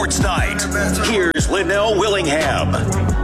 Sports Night. Here's Linnell Willingham.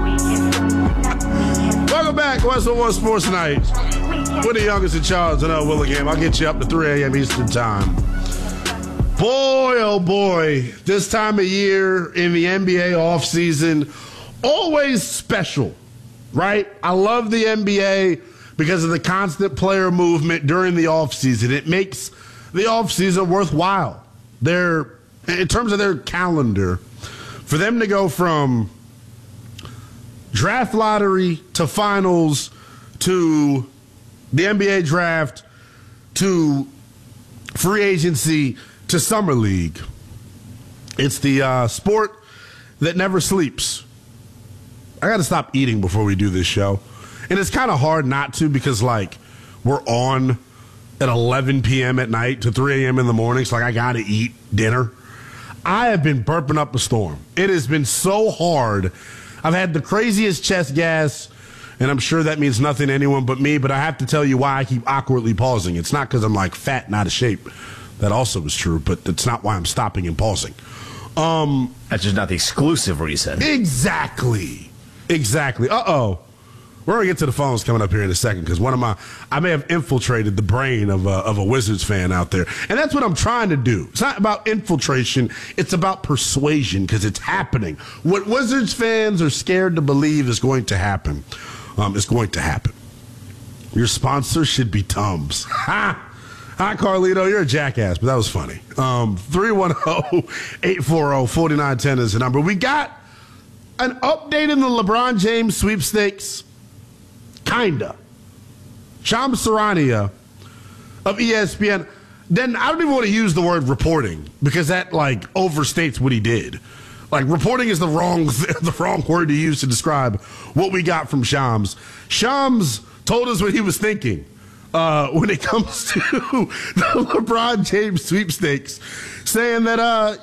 Welcome back, West One Sports Night. We're the youngest in charge, Linnell Willingham. I'll get you up to 3 a.m. Eastern Time. Boy, oh boy, this time of year in the NBA offseason, always special, right? I love the NBA because of the constant player movement during the offseason. It makes the offseason worthwhile. In terms of their calendar, for them to go from draft lottery to finals to the NBA draft to free agency to summer league. It's the sport that never sleeps. I got to stop eating before we do this show. And it's kind of hard not to because, like, we're on at 11 p.m. at night to 3 a.m. in the morning. So, like, I got to eat dinner. I have been burping up a storm. It has been so hard. I've had the craziest chest gas, and I'm sure that means nothing to anyone but me, but I have to tell you why I keep awkwardly pausing. It's not because I'm, like, fat and out of shape. That also is true, but that's not why I'm stopping and pausing. That's just not the exclusive reason. Exactly. Uh-oh. We're going to get to the phones coming up here in a second because I may have infiltrated the brain of a Wizards fan out there. And that's what I'm trying to do. It's not about infiltration. It's about persuasion because it's happening. What Wizards fans are scared to believe is going to happen is going to happen. Your sponsor should be Tums. Ha! Hi, Carlito. You're a jackass, but that was funny. 310-840-4910 is the number. We got an update in the LeBron James sweepstakes. Kinda. Shams Charania of ESPN. Then I don't even want to use the word reporting because that, like, overstates what he did. Like, reporting is the wrong word to use to describe what we got from Shams. Shams told us what he was thinking. When it comes to the LeBron James sweepstakes, saying that,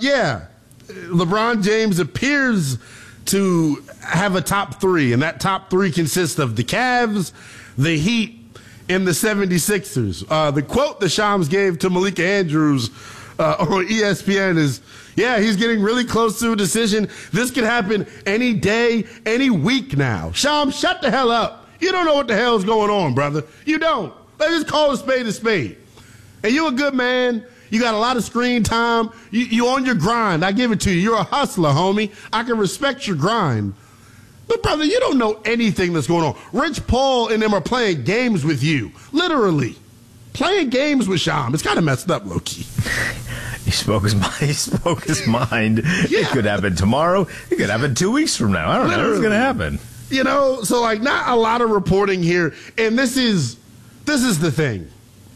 LeBron James appears to have a top three, and that top three consists of the Cavs, the Heat, and the 76ers. The quote that Shams gave to Malika Andrews on ESPN is, he's getting really close to a decision. This could happen any day, any week now. Shams, shut the hell up. You don't know what the hell is going on, brother. You don't. Let's just call a spade a spade. And you're a good man. You got a lot of screen time. You on your grind. I give it to you. You're a hustler, homie. I can respect your grind. But, brother, you don't know anything that's going on. Rich Paul and them are playing games with you. Literally. Playing games with Sham. It's kind of messed up, low-key. He spoke his mind. Yeah. It could happen tomorrow. It could happen 2 weeks from now. I don't know what's going to happen. You know, so, like, not a lot of reporting here. And this is the thing.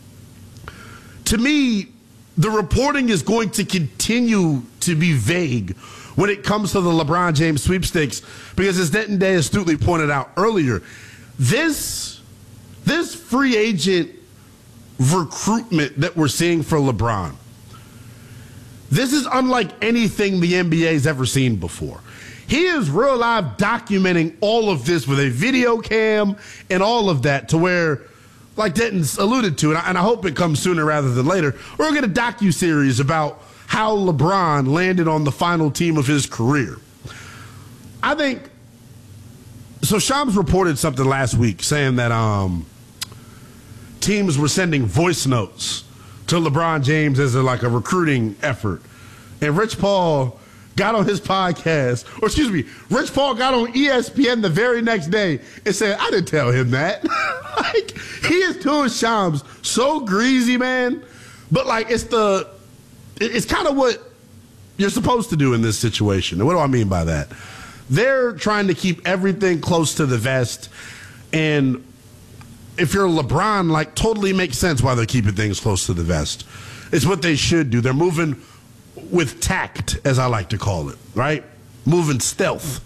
To me, the reporting is going to continue to be vague when it comes to the LeBron James sweepstakes because, as Denton Day astutely pointed out earlier, this free agent recruitment that we're seeing for LeBron, this is unlike anything the NBA's ever seen before. He is real live documenting all of this with a video cam and all of that to where, like Denton's alluded to, and I hope it comes sooner rather than later, we're going to get a docuseries about how LeBron landed on the final team of his career. I think, so Shams reported something last week saying that teams were sending voice notes to LeBron James as a recruiting effort. And Rich Paul got on his podcast, Rich Paul got on ESPN the very next day and said, I didn't tell him that. He is doing Shams so greasy, man. But, it's kind of what you're supposed to do in this situation. And what do I mean by that? They're trying to keep everything close to the vest. And if you're LeBron, totally makes sense why they're keeping things close to the vest. It's what they should do. They're moving with tact, as I like to call it, right? Moving stealth.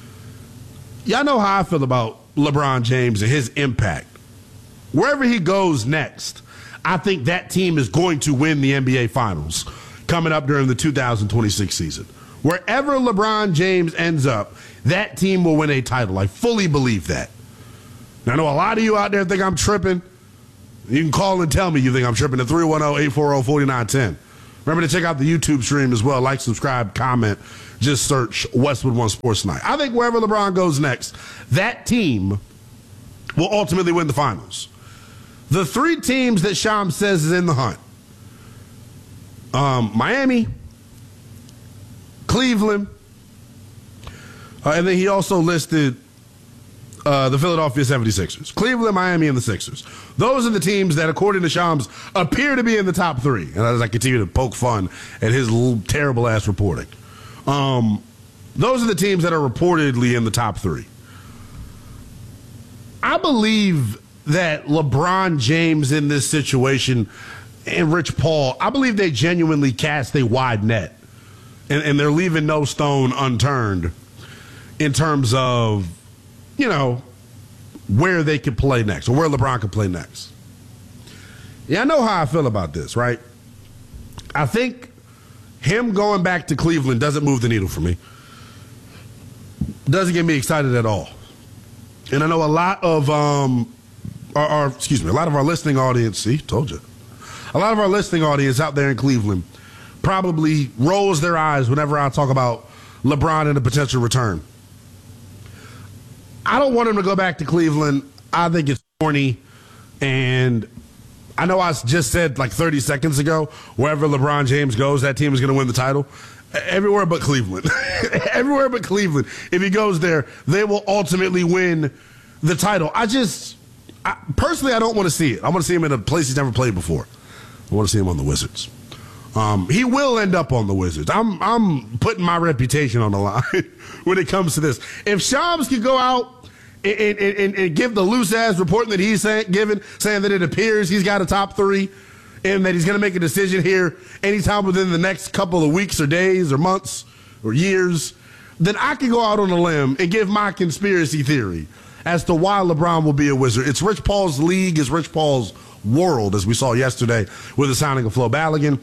Y'all know how I feel about LeBron James and his impact. Wherever he goes next, I think that team is going to win the NBA Finals coming up during the 2026 season. Wherever LeBron James ends up, that team will win a title. I fully believe that. Now, I know a lot of you out there think I'm tripping. You can call and tell me you think I'm tripping at 310-840-4910. Remember to check out the YouTube stream as well. Like, subscribe, comment. Just search Westwood One Sports Tonight. I think wherever LeBron goes next, that team will ultimately win the finals. The 3 teams that Shams says is in the hunt: Miami, Cleveland, and then he also listed the Philadelphia 76ers. Cleveland, Miami, and the Sixers. Those are the teams that, according to Shams, appear to be in the top 3. And as I continue to poke fun at his terrible-ass reporting. Those are the teams that are reportedly in the top 3. I believe that LeBron James in this situation and Rich Paul, I believe they genuinely cast a wide net. And they're leaving no stone unturned in terms of, you know, where they could play next or where LeBron could play next. Yeah, I know how I feel about this, right? I think him going back to Cleveland doesn't move the needle for me. Doesn't get me excited at all. And I know a lot of a lot of our listening audience, see, told you. A lot of our listening audience out there in Cleveland probably rolls their eyes whenever I talk about LeBron and a potential return. I don't want him to go back to Cleveland. I think it's corny. And I know I just said like 30 seconds ago, wherever LeBron James goes, that team is going to win the title. Everywhere but Cleveland. Everywhere but Cleveland. If he goes there, they will ultimately win the title. Personally, I don't want to see it. I want to see him in a place he's never played before. I want to see him on the Wizards. He will end up on the Wizards. I'm putting my reputation on the line when it comes to this. If Shams could go out and give the loose-ass report that he's saying that it appears he's got a top 3 and that he's going to make a decision here anytime within the next couple of weeks or days or months or years, then I can go out on a limb and give my conspiracy theory as to why LeBron will be a Wizard. It's Rich Paul's league, it's Rich Paul's world, as we saw yesterday with the signing of Flo Balogun.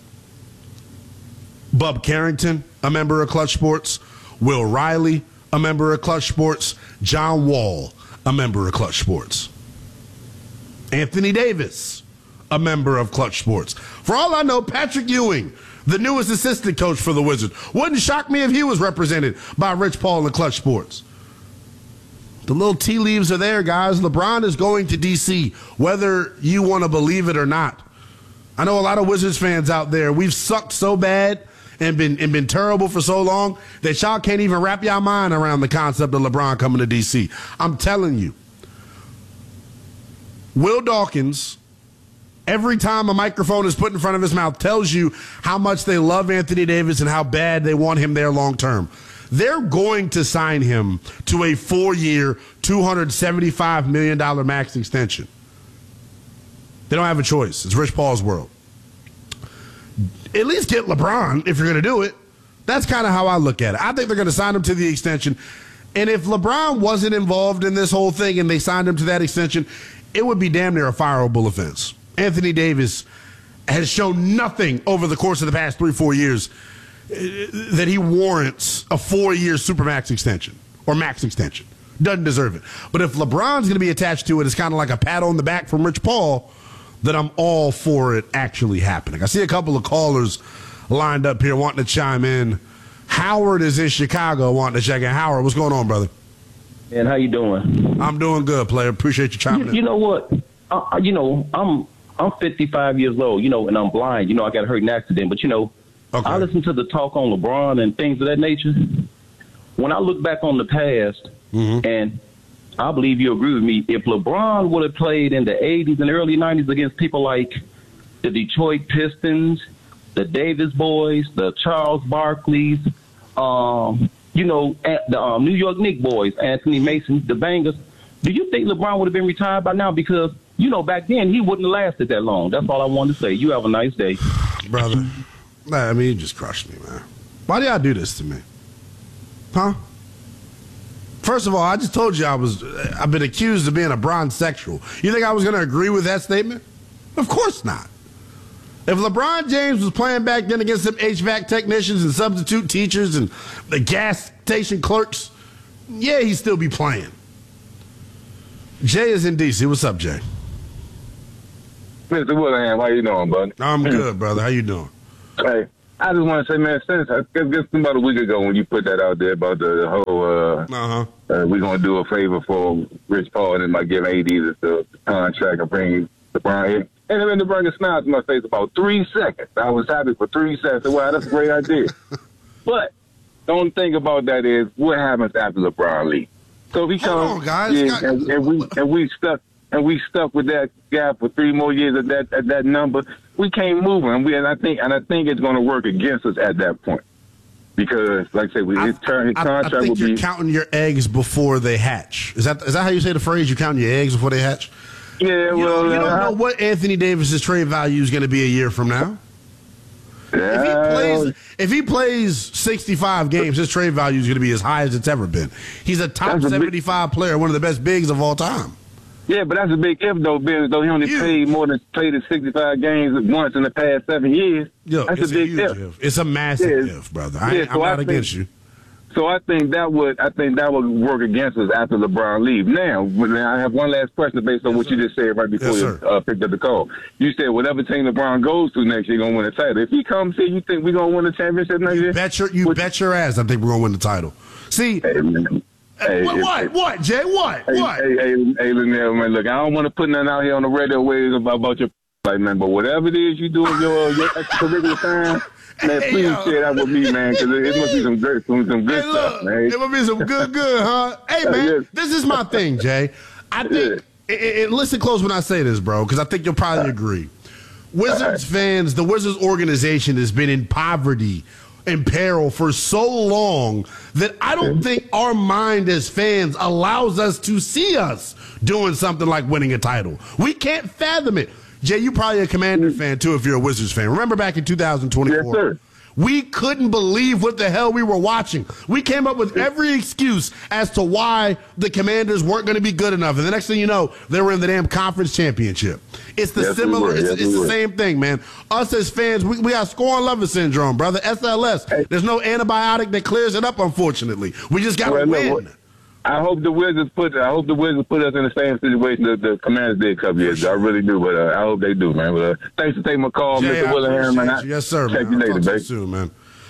Bub Carrington, a member of Clutch Sports. Will Riley, a member of Clutch Sports. John Wall, a member of Clutch Sports. Anthony Davis, a member of Clutch Sports. For all I know, Patrick Ewing, the newest assistant coach for the Wizards. Wouldn't shock me if he was represented by Rich Paul and Clutch Sports. The little tea leaves are there, guys. LeBron is going to D.C., whether you want to believe it or not. I know a lot of Wizards fans out there, we've sucked so bad and been terrible for so long that y'all can't even wrap y'all mind around the concept of LeBron coming to D.C. I'm telling you, Will Dawkins, every time a microphone is put in front of his mouth, tells you how much they love Anthony Davis and how bad they want him there long term. They're going to sign him to a 4-year, $275 million max extension. They don't have a choice. It's Rich Paul's world. At least get LeBron if you're going to do it. That's kind of how I look at it. I think they're going to sign him to the extension. And if LeBron wasn't involved in this whole thing and they signed him to that extension, it would be damn near a fireable offense. Anthony Davis has shown nothing over the course of the past 3-4 years that he warrants a 4-year supermax extension or max extension. Doesn't deserve it. But if LeBron's going to be attached to it, it's kind of like a pat on the back from Rich Paul, that I'm all for it actually happening. I see a couple of callers lined up here wanting to chime in. Howard is in Chicago wanting to check in. Howard, what's going on, brother? And how you doing? I'm doing good, player. Appreciate you chiming in. You know what? I'm 55 years old, and I'm blind. I got hurt in an accident. But, okay. I listen to the talk on LeBron and things of that nature. When I look back on the past, and I believe you agree with me, if LeBron would have played in the 80s and early 90s against people like the Detroit Pistons, the Davis boys, the Charles Barkleys, the New York Knicks boys, Anthony Mason, the Bangers, do you think LeBron would have been retired by now? Because, back then he wouldn't have lasted that long. That's all I wanted to say. You have a nice day. Brother, you just crushed me, man. Why do y'all do this to me? Huh? First of all, I just told you I've been accused of being a bronzexual. You think I was going to agree with that statement? Of course not. If LeBron James was playing back then against some HVAC technicians and substitute teachers and the gas station clerks, yeah, he'd still be playing. Jay is in D.C. What's up, Jay? Mr. Willingham, how you doing, bud? I'm good, brother. How you doing? Hey, I just want to say, man, since about a week ago when you put that out there about the whole we're going to do a favor for Rich Paul and it might give AD the contract and bring LeBron in. And then the burger smiled to my face about 3 seconds. I was happy for 3 seconds. Wow, that's a great idea. But the only thing about that is what happens after LeBron leaves. So if he comes, and we stuck with that guy for 3 more years at that number, we can't move him. And I think it's going to work against us at that point because, like I said, his contract will be. I think you're counting your eggs before they hatch. Is that how you say the phrase? You count your eggs before they hatch? Yeah, you don't know what Anthony Davis's trade value is going to be a year from now. If he plays 65 games, his trade value is going to be as high as it's ever been. He's a top 75 player, one of the best bigs of all time. Yeah, but that's a big if, though, Ben. Though he only played in 65 games once in the past 7 years. That's a big if. It's a massive if, brother. I'm not against you. So I think that would work against us after LeBron leaves. Now, I have one last question based on what you just said right before you picked up the call. You said whatever team LeBron goes to next year, going to win the title. If he comes here, you think we're going to win the championship next year? You bet your ass I think we're going to win the title. See, what, Jay? What? Hey, Linnell, man, look, I don't want to put nothing out here on the radio ways about your man, but whatever it is you do in your extracurricular time, man, please share that with me, man, because it must be some good stuff, man. It must be some good, huh? Hey, man, this is my thing, Jay. I think, listen close when I say this, bro, because I think you'll probably agree. Wizards fans, the Wizards organization has been in poverty and peril for so long that I don't think our mind as fans allows us to see us doing something like winning a title. We can't fathom it. Jay, you're probably a Commander fan, too, if you're a Wizards fan. Remember back in 2024? Yes, sir. We couldn't believe what the hell we were watching. We came up with every excuse as to why the Commanders weren't going to be good enough. And the next thing you know, they were in the damn conference championship. It's the the same thing, man. Us as fans, we got scorn-lover syndrome, brother. SLS. Hey. There's no antibiotic that clears it up, unfortunately. We just got to win. I hope the Wizards put us in the same situation that the Commanders did a couple years ago. I really do, but I hope they do, man. But thanks for taking my call, Jay, Mr. Willingham. Man. Yes, sir. Check you later, baby. Soon, man.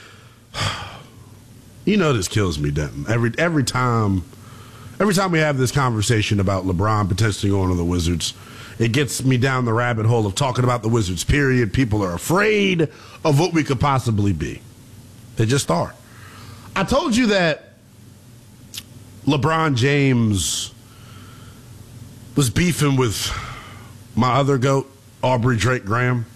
You know this kills me, Denton. Every time we have this conversation about LeBron potentially going to the Wizards, it gets me down the rabbit hole of talking about the Wizards, period. People are afraid of what we could possibly be. They just are. I told you that LeBron James was beefing with my other GOAT, Aubrey Drake Graham.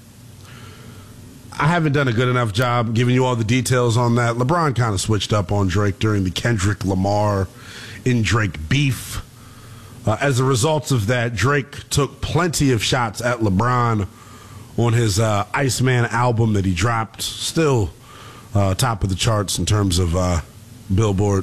I haven't done a good enough job giving you all the details on that. LeBron kind of switched up on Drake during the Kendrick Lamar and Drake beef. As a result of that, Drake took plenty of shots at LeBron on his Iceman album that he dropped. Still top of the charts in terms of Billboard.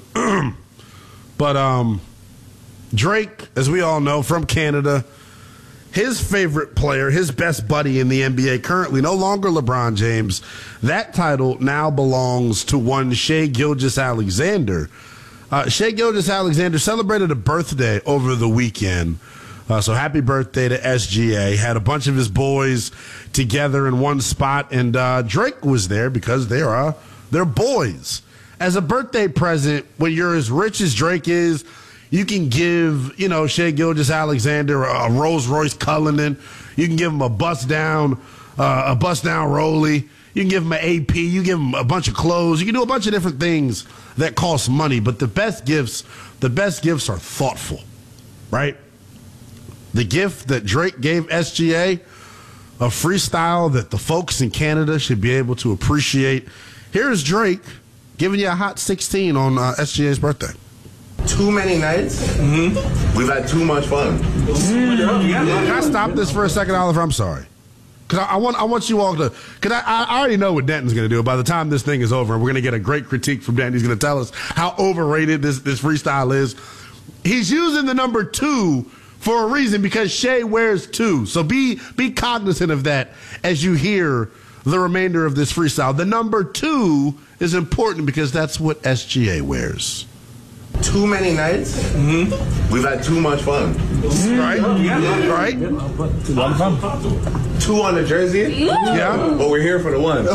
But Drake, as we all know, from Canada, his favorite player, his best buddy in the NBA, currently no longer LeBron James. That title now belongs to one Shai Gilgeous-Alexander. Shai Gilgeous-Alexander celebrated a birthday over the weekend. So happy birthday to SGA. Had a bunch of his boys together in one spot, and Drake was there because they're boys. As a birthday present, when you're as rich as Drake is, you can give, Shai Gilgeous-Alexander a Rolls-Royce Cullinan. You can give him a bust-down Rollie. You can give him an AP. You give him a bunch of clothes. You can do a bunch of different things that cost money. But the best gifts are thoughtful, right? The gift that Drake gave SGA, a freestyle that the folks in Canada should be able to appreciate. Here's Drake giving you a hot 16 on SGA's birthday. Too many nights. Mm-hmm. We've had too much fun. Can I stop this for a second, Oliver? I'm sorry. Because I want you all to, because I already know what Denton's going to do. By the time this thing is over, we're going to get a great critique from Denton. He's going to tell us how overrated this freestyle is. He's using the number 2 for a reason because Shai wears 2. So be cognizant of that as you hear the remainder of this freestyle. The number 2 is important because that's what SGA wears. too many nights. We've had too much fun. Right? Right? Two on the jersey. Yeah. But we're here for the one.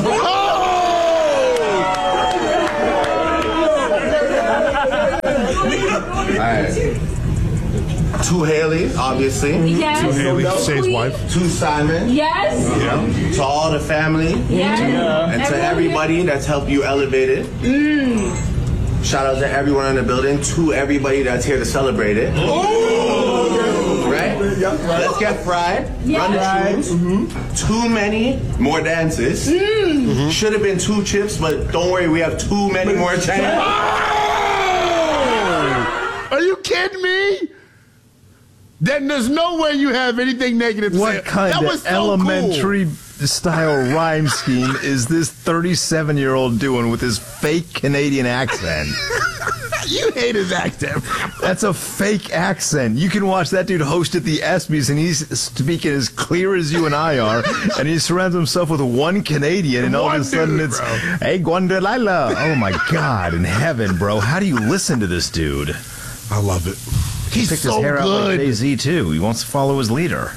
All right. To Haley, obviously. Yes. To Haley, Shay's wife. To Simon. Yes. Yeah. To all the family. Yes. And to everybody that's helped you elevate it. Shout out to everyone in the building. To everybody that's here to celebrate it. Right? Let's get fried. Run the tunes. Too many more dances. Should have been 2 chips, but don't worry, we have too many more chances. Are you kidding me? Then there's no way you have anything negative to say. What kind That of was so elementary style rhyme scheme is this 37-year-old doing with his fake Canadian accent? You hate his accent. That's a fake accent. You can watch that dude host at the ESPYs, and he's speaking as clear as you and I are, and he surrounds himself with one Canadian, and all of a sudden dude, it's, bro. hey, Guandalala. Oh, my God in heaven, bro. How do you listen to this dude? I love it. He's Picked so his hair out like good. Jay-Z, too. He wants to follow his leader.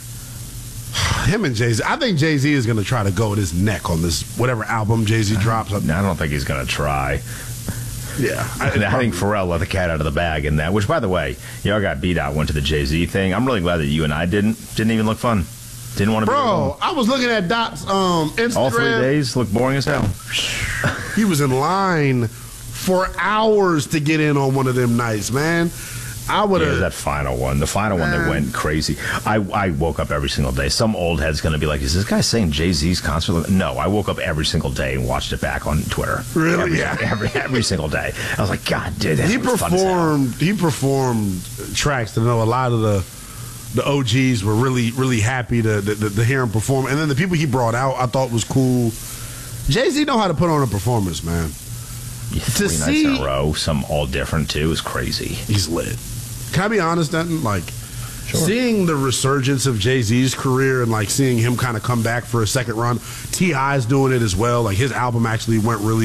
Him and Jay-Z. I think Jay-Z is going to try to go with his neck on this, whatever album Jay-Z drops. I don't think he's going to try. Yeah. I think Pharrell let the cat out of the bag in that, which, by the way, y'all got beat out, went to the Jay-Z thing. I'm really glad that you and I didn't even look fun. Didn't want to be Bro, I was looking at Dot's Instagram. all 3 days looked boring as hell. He was in line for hours to get in on one of them nights, man. I would Yeah, have. that final one. The final one that went crazy. I woke up every single day. Some old head's going to be like, is this guy saying Jay-Z's concert? No, I woke up every single day and watched it back on Twitter. Really? Every single day. I was like, God, dude, that He was fun as hell. performed tracks that I know a lot of the OGs were really happy to hear him perform. And then the people he brought out I thought was cool. Jay-Z know how to put on a performance, man. Yeah, 3 nights in a row, some all different too, is crazy. He's lit. Can I be honest, Denton? Like, seeing the resurgence of Jay-Z's career and, like, seeing him kind of come back for a second run. T.I.'s doing it as well. Like, his album actually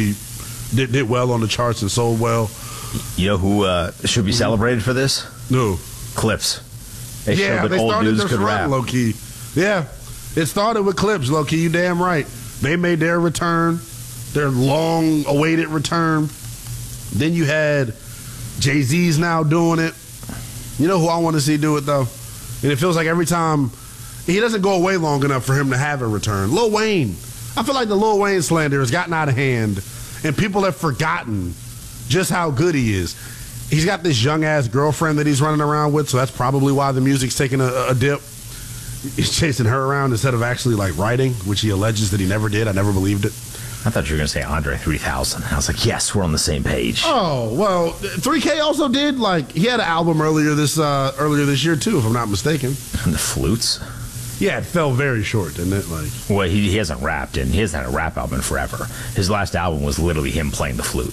did well on the charts and sold well. You know who should be celebrated for this? No. Clips. They showed that they old started dudes their could run, rap. low-key. Yeah. It started with Clips, low-key. You damn right. They made their return, their long-awaited return. Then you had Jay-Z's now doing it. You know who I want to see do it, though? And it feels like every time he doesn't go away long enough for him to have a return. Lil Wayne. I feel like the Lil Wayne slander has gotten out of hand, and people have forgotten just how good he is. He's got this young-ass girlfriend that he's running around with, so that's probably why the music's taking a dip. He's chasing her around instead of actually, like, writing, which he alleges that he never did. I never believed it. I thought you were going to say Andre 3000. I was like, yes, we're on the same page. Oh, well, 3K also did, like, he had an album earlier this year, too, if I'm not mistaken. And the flutes? Yeah, it fell very short, didn't it? Like, Well, he hasn't rapped in. He hasn't had a rap album in forever. His last album was literally him playing the flute.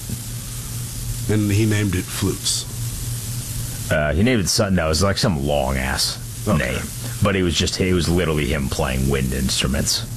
and he named it Flutes. He named it something. No, it was like some long ass name, but it was literally him playing wind instruments.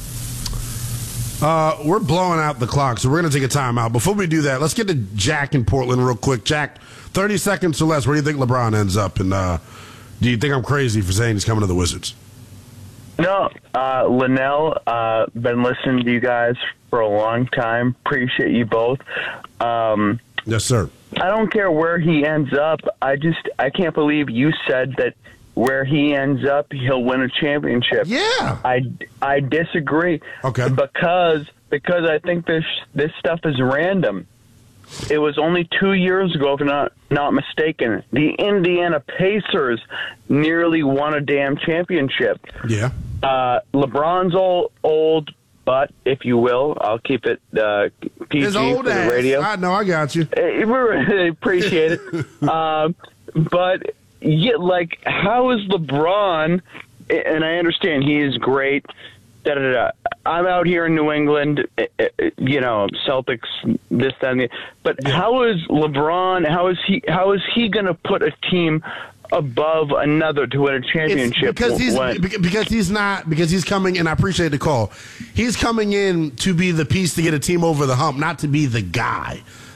We're blowing out the clock, so we're going to take a timeout. Before we do that, let's get to Jack in Portland real quick. Jack, 30 seconds or less. Where do you think LeBron ends up? And do you think I'm crazy for saying he's coming to the Wizards? No, Linnell, been listening to you guys for a long time. Appreciate you both. Yes, sir. I don't care where he ends up. I can't believe you said that where he ends up, he'll win a championship. Yeah. I disagree. Okay. Because I think this stuff is random. It was only 2 years ago, if I'm not mistaken, the Indiana Pacers nearly won a damn championship. Yeah. LeBron's old, but if you will, I'll keep it PG His old for ass. the radio. I know, I got you. We really appreciate it. But yeah, like, how is LeBron? And I understand he is great. I'm out here in New England, Celtics, this, that, and the. But how is LeBron? How is he going to put a team above another to win a championship? Because he's coming, and I appreciate the call. He's coming in to be the piece to get a team over the hump, not to be the guy.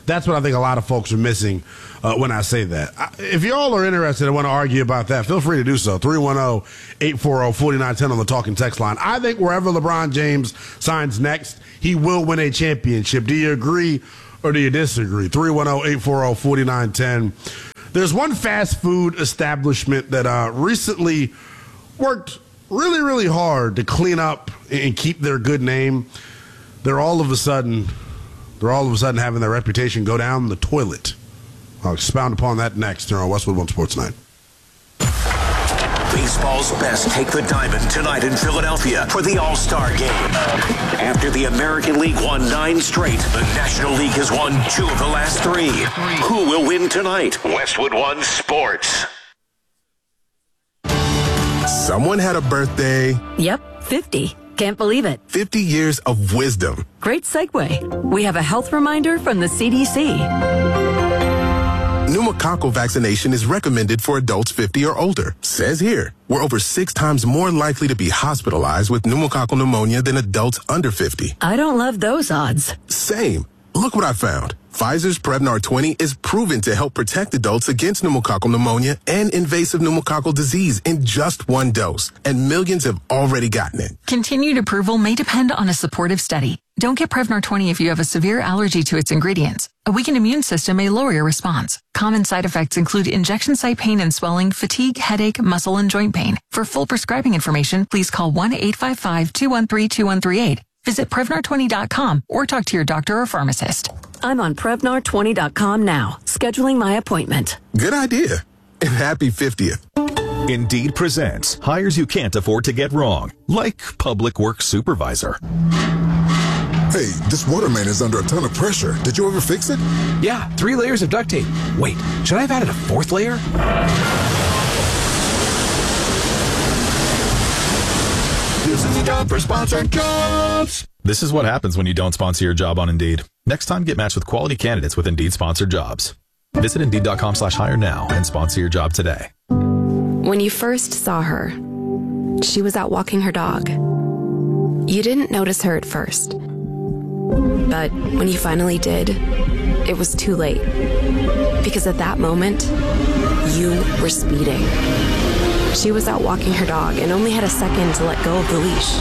That's what I think a lot of folks are missing when I say that. If y'all are interested and want to argue about that, feel free to do so. 310-840-4910 on the talking text line. I think wherever LeBron James signs next, he will win a championship. Do you agree or do you disagree? 310-840-4910. There's one fast food establishment that recently worked really, really hard to clean up and keep their good name. They're all of a sudden having their reputation go down the toilet. I'll expound upon that next here on Westwood One Sports Night. Baseball's best take the diamond tonight in Philadelphia for the All-Star Game. After the American League won 9 straight, the National League has won 2 of the last 3. Who will win tonight? Westwood One Sports. Someone had a birthday. Yep, 50. Can't believe it. 50 years of wisdom. Great segue. We have a health reminder from the CDC. Pneumococcal vaccination is recommended for adults 50 or older. Says here, we're over 6 times more likely to be hospitalized with pneumococcal pneumonia than adults under 50. I don't love those odds. Same. Look what I found. Pfizer's Prevnar 20 is proven to help protect adults against pneumococcal pneumonia and invasive pneumococcal disease in just 1 dose, and millions have already gotten it. Continued approval may depend on a supportive study. Don't get Prevnar 20 if you have a severe allergy to its ingredients. A weakened immune system may lower your response. Common side effects include injection site pain and swelling, fatigue, headache, muscle, and joint pain. For full prescribing information, please call 1-855-213-2138. Visit Prevnar20.com or talk to your doctor or pharmacist. I'm on Prevnar20.com now, scheduling my appointment. Good idea. And happy 50th. Indeed presents hires you can't afford to get wrong, like public works supervisor. Hey, this water main is under a ton of pressure. Did you ever fix it? Yeah, 3 layers of duct tape. Wait, should I have added a 4th layer? This is a job for sponsored jobs. This is what happens when you don't sponsor your job on Indeed. Next time, get matched with quality candidates with Indeed sponsored jobs. Visit Indeed.com/hire now and sponsor your job today. When you first saw her, she was out walking her dog. You didn't notice her at first. But when you finally did, it was too late. Because at that moment, you were speeding. She was out walking her dog and only had a second to let go of the leash.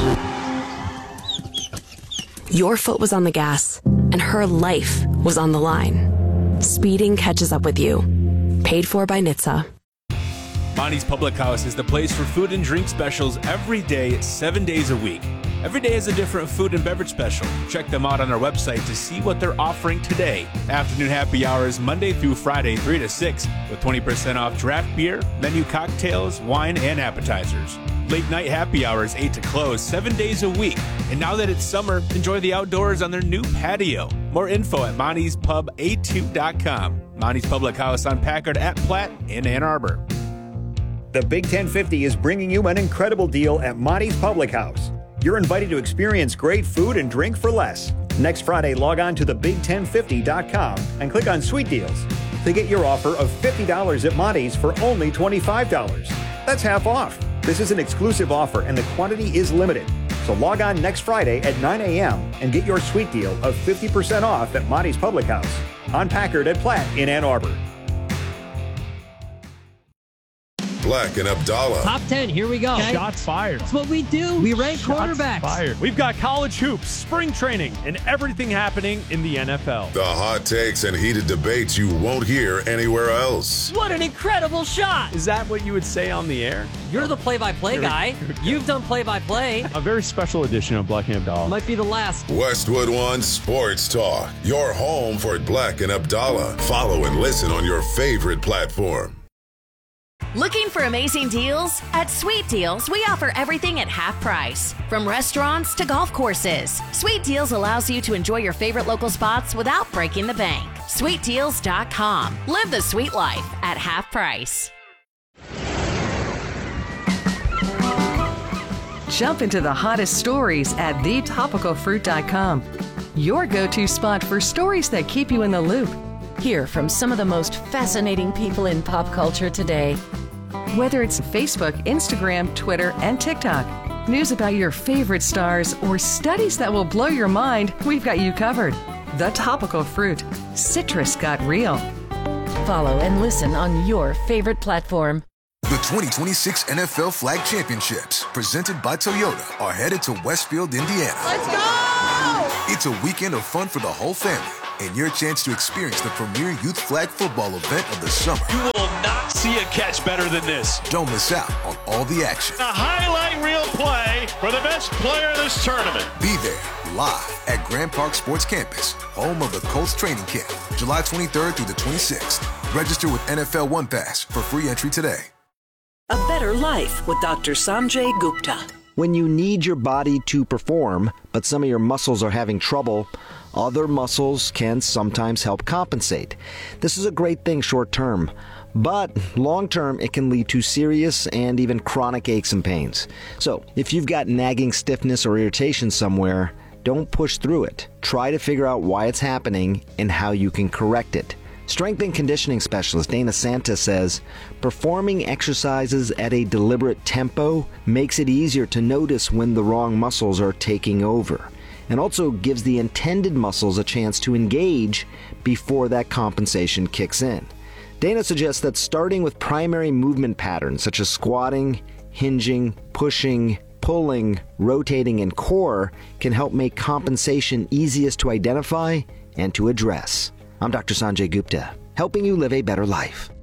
Your foot was on the gas, and her life was on the line. Speeding catches up with you. Paid for by NHTSA. Monty's Public House is the place for food and drink specials every day, 7 days a week. Every day is a different food and beverage special. Check them out on our website to see what they're offering today. Afternoon happy hours Monday through Friday, 3 to 6, with 20% off draft beer, menu cocktails, wine, and appetizers. Late night happy hours, 8 to close, 7 days a week. And now that it's summer, enjoy the outdoors on their new patio. More info at Monty'sPub82.com. Monty's Public House on Packard at Platt in Ann Arbor. The Big 1050 is bringing you an incredible deal at Monty's Public House. You're invited to experience great food and drink for less. Next Friday, log on to thebig1050.com and click on Sweet Deals to get your offer of $50 at Monty's for only $25. That's half off. This is an exclusive offer and the quantity is limited. So log on next Friday at 9 a.m. and get your sweet deal of 50% off at Monty's Public House on Packard at Platt in Ann Arbor. Black and Abdallah. Top 10, here we go. Okay. Shots fired. That's what we do. We rank quarterbacks. Fired. We've got college hoops, spring training, and everything happening in the NFL. The hot takes and heated debates you won't hear anywhere else. What an incredible shot. Is that what you would say on the air? You're the play-by-play guy. You've done play-by-play. A very special edition of Black and Abdallah. Might be the last. Westwood One Sports Talk. Your home for Black and Abdallah. Follow and listen on your favorite platform. Looking for amazing deals? At Sweet Deals, we offer everything at half price. From restaurants to golf courses, Sweet Deals allows you to enjoy your favorite local spots without breaking the bank. SweetDeals.com. Live the sweet life at half price. Jump into the hottest stories at thetopicalfruit.com. Your go-to spot for stories that keep you in the loop. Hear from some of the most fascinating people in pop culture today. Whether it's Facebook, Instagram, Twitter, and TikTok, news about your favorite stars, or studies that will blow your mind, we've got you covered. The Topical Fruit. Citrus got real. Follow and listen on your favorite platform. The 2026 NFL Flag Championships, presented by Toyota, are headed to Westfield, Indiana. Let's go! It's a weekend of fun for the whole family and your chance to experience the premier youth flag football event of the summer. You will not see a catch better than this. Don't miss out on all the action. A highlight reel play for the best player of this tournament. Be there live at Grand Park Sports Campus, home of the Colts training camp, July 23rd through the 26th. Register with NFL One Pass for free entry today. A better life with Dr. Sanjay Gupta. When you need your body to perform, but some of your muscles are having trouble, other muscles can sometimes help compensate. This is a great thing short term, but long term it can lead to serious and even chronic aches and pains. So if you've got nagging stiffness or irritation somewhere, don't push through it. Try to figure out why it's happening and how you can correct it. Strength and conditioning specialist Dana Santa says, performing exercises at a deliberate tempo makes it easier to notice when the wrong muscles are taking over, and also gives the intended muscles a chance to engage before that compensation kicks in. Dana suggests that starting with primary movement patterns such as squatting, hinging, pushing, pulling, rotating, and core can help make compensation easiest to identify and to address. I'm Dr. Sanjay Gupta, helping you live a better life.